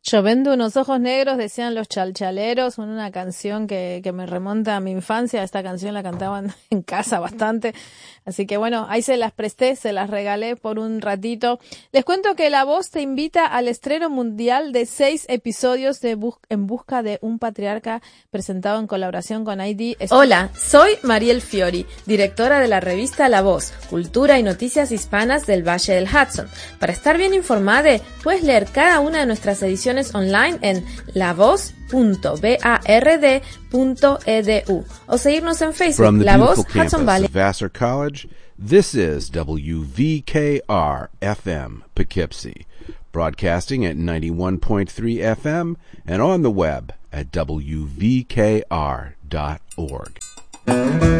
Yo vendo unos ojos negros, decían los chalchaleros, una canción que me remonta a mi infancia. Esta canción la cantaban en casa bastante. Así que bueno, ahí se las presté, se las regalé por un ratito. Les cuento que La Voz te invita al estreno mundial de 6 episodios de En Busca de un Patriarca, presentado en colaboración con ID. Hola, soy Mariel Fiori, directora de la revista La Voz, cultura y noticias hispanas del Valle del Hudson. Para estar bien informada, puedes leer cada una de nuestras ediciones online en lavoz.bard.edu o seguirnos en Facebook. From the La Voz, beautiful campus Hudson Valley. of Vassar College, this is WVKR-FM Poughkeepsie, broadcasting at 91.3 FM and on the web at wvkr.org.